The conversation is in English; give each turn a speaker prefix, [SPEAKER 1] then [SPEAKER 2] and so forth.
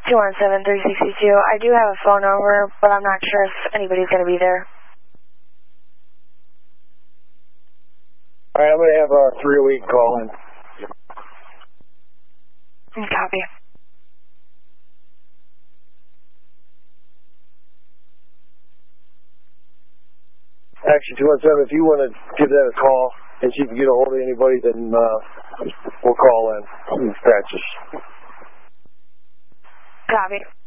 [SPEAKER 1] 217-362. I do have a phone number, but I'm not sure if anybody's going to be there.
[SPEAKER 2] All right, I'm going to have our 308 call in.
[SPEAKER 1] Copy.
[SPEAKER 2] Actually, 217, if you want to give that a call and she can get a hold of anybody, then we'll call in. Dispatches.
[SPEAKER 1] Copy.